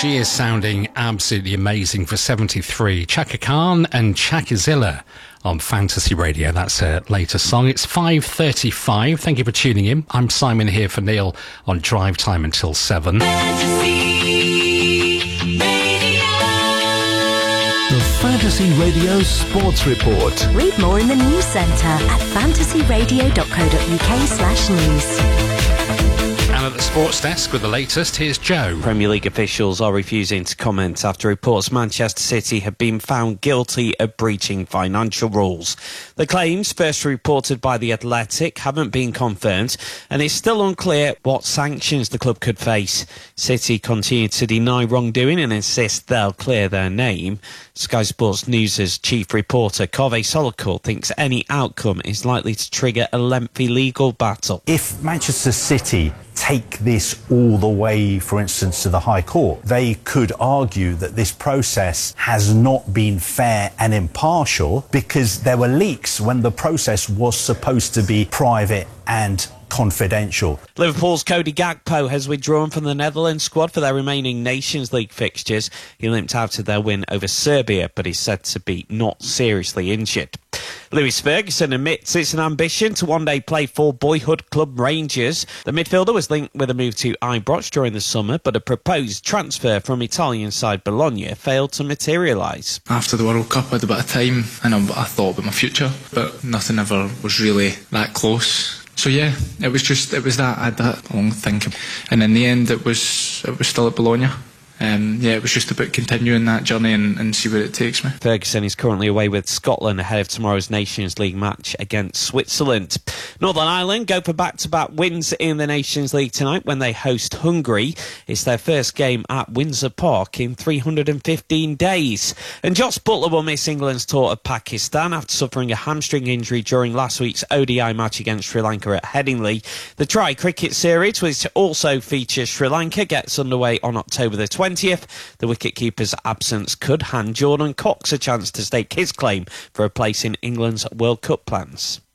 She is sounding absolutely amazing for 73. Chaka Khan and Chakazilla on Fantasy Radio. That's her latest song. It's 5:35. Thank you for tuning in. I'm Simon here for Neil on Drive Time until 7. The Fantasy Radio Sports Report. Read more in the news centre at fantasyradio.co.uk/news. And at the sports desk with the latest, here's Joe. Premier League officials are refusing to comment after reports Manchester City have been found guilty of breaching financial rules. The claims, first reported by The Athletic, haven't been confirmed, and it's still unclear what sanctions the club could face. City continue to deny wrongdoing and insist they'll clear their name. Sky Sports News' chief reporter, Kove Solokul, thinks any outcome is likely to trigger a lengthy legal battle. If Manchester City take this all the way, for instance, to the High Court, they could argue that this process has not been fair and impartial because there were leaks when the process was supposed to be private and confidential. Liverpool's Cody Gakpo has withdrawn from the Netherlands squad for their remaining Nations League fixtures. He limped out of their win over Serbia, but is said to be not seriously injured. Lewis Ferguson admits it's an ambition to one day play for boyhood club Rangers. The midfielder was linked with a move to Ibrox during the summer, but a proposed transfer from Italian side Bologna failed to materialise. After the World Cup, I had a bit of time and I thought about my future, but nothing ever was really that close. So yeah, it was that. I had that long thinking, and in the end, it was still at Bologna. It was just about continuing that journey and see where it takes me. Ferguson is currently away with Scotland ahead of tomorrow's Nations League match against Switzerland. Northern Ireland go for back-to-back wins in the Nations League tonight when they host Hungary. It's their first game at Windsor Park in 315 days. And Jos Buttler will miss England's tour of Pakistan after suffering a hamstring injury during last week's ODI match against Sri Lanka at Headingley. The Tri-Cricket Series, which also features Sri Lanka, gets underway on October the 20th. The wicket-keeper's absence could hand Jordan Cox a chance to stake his claim for a place in England's World Cup plans.